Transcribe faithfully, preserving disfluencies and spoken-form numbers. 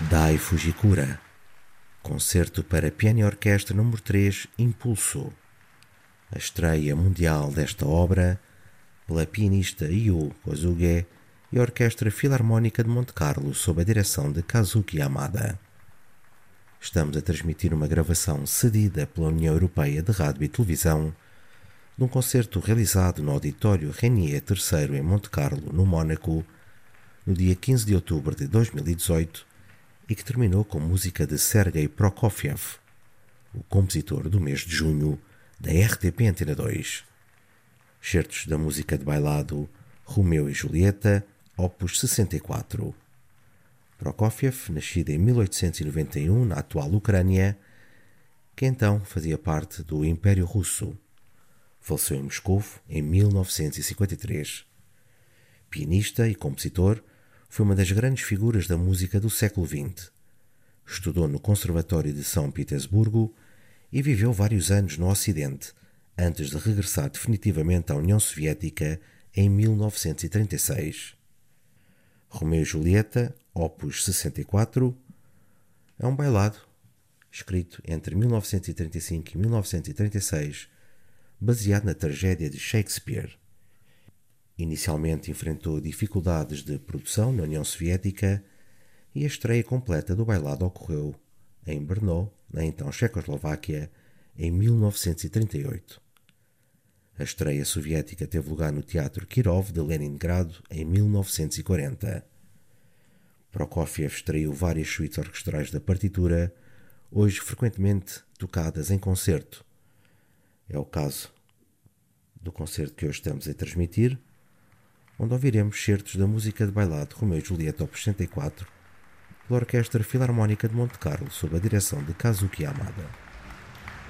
Dai Fujikura, concerto para piano e orquestra número três, Impulso. A estreia mundial desta obra pela pianista Yu Kosuge e a Orquestra Filarmónica de Monte Carlo sob a direção de Kazuki Yamada. Estamos a transmitir uma gravação cedida pela União Europeia de Rádio e Televisão de um concerto realizado no Auditório Renier terceiro em Monte Carlo, no Mónaco, no dia quinze de outubro de dois mil e dezoito e que terminou com música de Sergei Prokofiev, o compositor do mês de junho da R T P Antena dois. Certos da música de bailado Romeu e Julieta, opus sessenta e quatro. Prokofiev, nascido em mil oitocentos e noventa e um na atual Ucrânia, que então fazia parte do Império Russo. Faleceu em Moscou em mil novecentos e cinquenta e três. Pianista e compositor, foi uma das grandes figuras da música do século vinte. Estudou no Conservatório de São Petersburgo e viveu vários anos no Ocidente, antes de regressar definitivamente à União Soviética em mil novecentos e trinta e seis. Romeu e Julieta, opus sessenta e quatro, é um bailado escrito entre mil novecentos e trinta e cinco e mil novecentos e trinta e seis, baseado na tragédia de Shakespeare. Inicialmente enfrentou dificuldades de produção na União Soviética e a estreia completa do bailado ocorreu em Brno, na então Checoslováquia, em mil novecentos e trinta e oito. A estreia soviética teve lugar no Teatro Kirov de Leningrado em mil novecentos e quarenta. Prokofiev extraiu várias suítes orquestrais da partitura, hoje frequentemente tocadas em concerto. É o caso do concerto que hoje estamos a transmitir, onde ouviremos certos da música de bailado Romeu e Julieta opus sessenta e quatro, pela Orquestra Filarmónica de Monte Carlo, sob a direção de Kazuki Yamada.